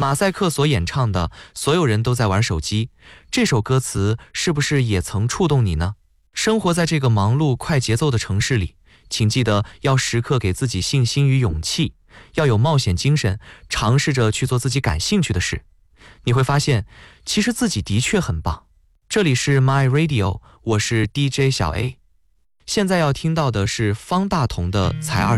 马赛克所演唱的所有人都在玩手机，这首歌词是不是也曾触动你呢？生活在这个忙碌快节奏的城市里，请记得要时刻给自己信心与勇气，要有冒险精神，尝试着去做自己感兴趣的事。你会发现，其实自己的确很棒。这里是 My Radio， 我是 DJ 小 A。现在要听到的是方大同的《才20》。